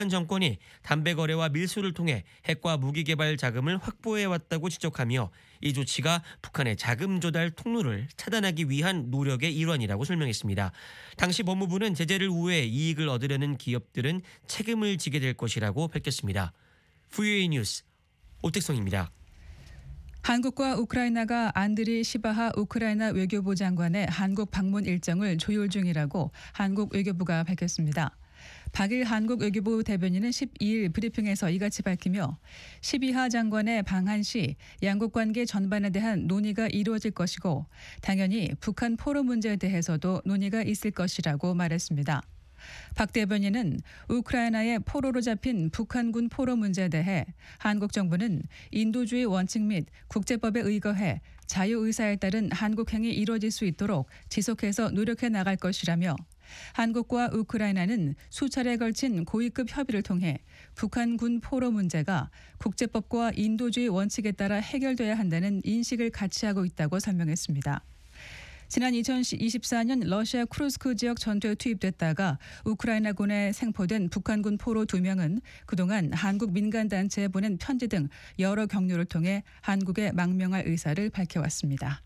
정권이 담배 거래와 밀수를 통해 핵과 무기 개발 자금을 확보해왔다고 지적하며 이 조치가 북한의 자금 조달 통로를 차단하기 위한 노력의 일환이라고 설명했습니다. 당시 법무부는 제재를 우회해 이익을 얻으려는 기업들은 책임을 지게 될 것이라고 밝혔습니다. VOA 뉴스 오택성입니다. 한국과 우크라이나가 안드리 시바하 우크라이나 외교부 장관의 한국 방문 일정을 조율 중이라고 한국 외교부가 밝혔습니다. 박일 한국 외교부 대변인은 12일 브리핑에서 이같이 밝히며 시비하 장관의 방한 시 양국 관계 전반에 대한 논의가 이루어질 것이고 당연히 북한 포로 문제에 대해서도 논의가 있을 것이라고 말했습니다. 박 대변인은 우크라이나의 포로로 잡힌 북한군 포로 문제에 대해 한국 정부는 인도주의 원칙 및 국제법에 의거해 자유의사에 따른 한국 행이 이루어질 수 있도록 지속해서 노력해 나갈 것이라며 한국과 우크라이나는 수차례에 걸친 고위급 협의를 통해 북한군 포로 문제가 국제법과 인도주의 원칙에 따라 해결돼야 한다는 인식을 같이 하고 있다고 설명했습니다. 지난 2024년 러시아 쿠르스크 지역 전투에 투입됐다가 우크라이나군에 생포된 북한군 포로 2명은 그동안 한국 민간단체에 보낸 편지 등 여러 경로를 통해 한국에 망명할 의사를 밝혀왔습니다.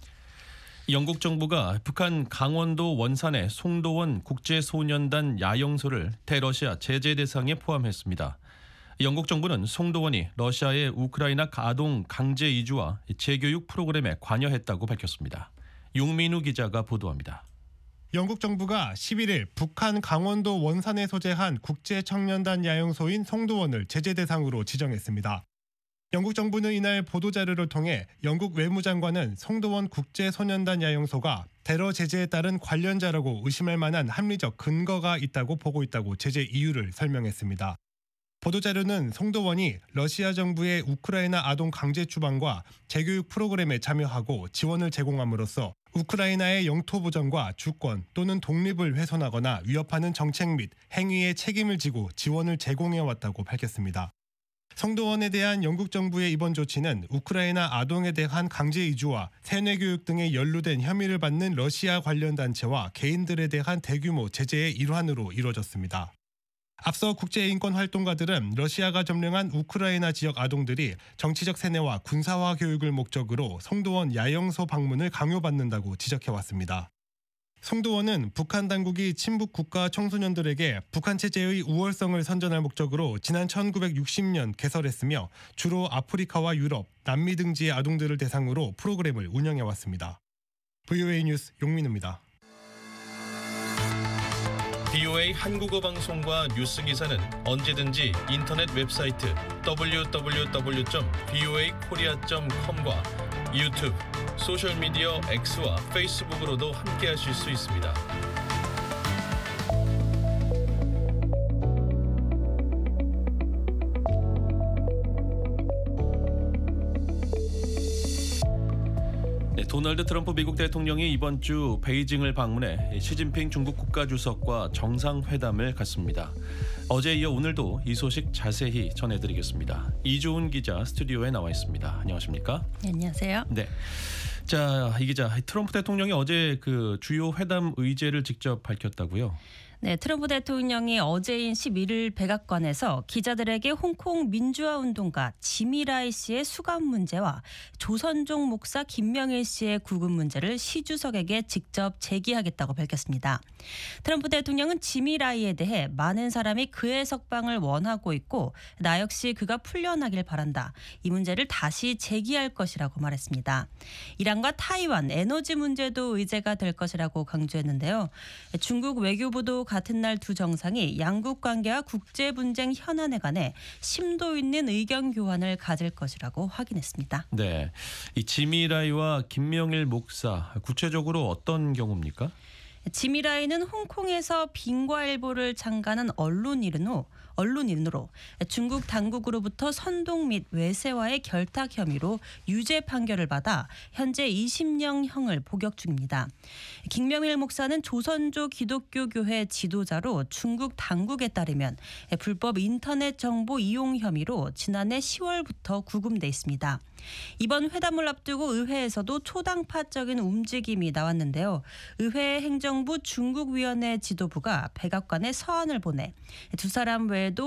영국 정부가 북한 강원도 원산의 송도원 국제소년단 야영소를 대러시아 제재 대상에 포함했습니다. 영국 정부는 송도원이 러시아의 우크라이나 아동 강제 이주와 재교육 프로그램에 관여했다고 밝혔습니다. 용민우 기자가 보도합니다. 영국 정부가 11일 북한 강원도 원산에 소재한 국제청년단 야영소인 송도원을 제재 대상으로 지정했습니다. 영국 정부는 이날 보도자료를 통해 영국 외무장관은 송도원 국제소년단 야영소가 테러 제재에 따른 관련자라고 의심할 만한 합리적 근거가 있다고 보고 있다고 제재 이유를 설명했습니다. 보도자료는 송도원이 러시아 정부의 우크라이나 아동 강제 추방과 재교육 프로그램에 참여하고 지원을 제공함으로써 우크라이나의 영토 보전과 주권 또는 독립을 훼손하거나 위협하는 정책 및 행위에 책임을 지고 지원을 제공해왔다고 밝혔습니다. 송도원에 대한 영국 정부의 이번 조치는 우크라이나 아동에 대한 강제 이주와 세뇌 교육 등에 연루된 혐의를 받는 러시아 관련 단체와 개인들에 대한 대규모 제재의 일환으로 이루어졌습니다. 앞서 국제인권 활동가들은 러시아가 점령한 우크라이나 지역 아동들이 정치적 세뇌와 군사화 교육을 목적으로 송도원 야영소 방문을 강요받는다고 지적해왔습니다. 송도원은 북한 당국이 친북 국가 청소년들에게 북한 체제의 우월성을 선전할 목적으로 지난 1960년 개설했으며 주로 아프리카와 유럽, 남미 등지의 아동들을 대상으로 프로그램을 운영해왔습니다. VOA 뉴스 용민우입니다. VOA 한국어 방송과 뉴스 기사는 언제든지 인터넷 웹사이트 www.voakorea.com과 유튜브, 소셜미디어 X와 페이스북으로도 함께하실 수 있습니다. 도널드 트럼프 미국 대통령이 이번 주 베이징을 방문해 시진핑 중국 국가주석과 정상회담을 갖습니다. 어제에 이어 오늘도 이 소식 자세히 전해드리겠습니다. 이조은 기자 스튜디오에 나와 있습니다. 안녕하십니까? 네, 안녕하세요. 네. 자, 이 기자, 트럼프 대통령이 어제 그 주요 회담 의제를 직접 밝혔다고요? 네, 트럼프 대통령이 어제인 11일 백악관에서 기자들에게 홍콩 민주화 운동가 지미 라이 씨의 수감 문제와 조선족 목사 김명일 씨의 구금 문제를 시 주석에게 직접 제기하겠다고 밝혔습니다. 트럼프 대통령은 지미 라이에 대해 많은 사람이 그의 석방을 원하고 있고 나 역시 그가 풀려나길 바란다. 이 문제를 다시 제기할 것이라고 말했습니다. 이란과 타이완 에너지 문제도 의제가 될 것이라고 강조했는데요. 중국 외교부도 같은 날 두 정상이 양국 관계와 국제 분쟁 현안에 관해 심도 있는 의견 교환을 가질 것이라고 확인했습니다. 네, 이 지미 라이와 김명일 목사 구체적으로 어떤 경우입니까? 지미 라이는 홍콩에서 빙과일보를 창간한 언론인으로 중국 당국으로부터 선동 및 외세와의 결탁 혐의로 유죄 판결을 받아 현재 20년형을 복역 중입니다. 김명일 목사는 조선족 기독교 교회 지도자로 중국 당국에 따르면 불법 인터넷 정보 이용 혐의로 지난해 10월부터 구금돼 있습니다. 이번 회담을 앞두고 의회에서도 초당파적인 움직임이 나왔는데요. 의회 행정부 중국위원회 지도부가 백악관에 서한을 보내 두 사람 외에도